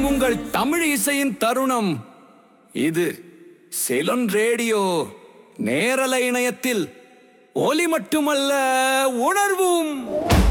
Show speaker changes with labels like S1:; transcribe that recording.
S1: உங்கள் தமிழ் இசையின் தருணம். இது செலன் ரேடியோ நேரலை இணையத்தில் ஒலி மட்டுமல்ல, உணர்வும்.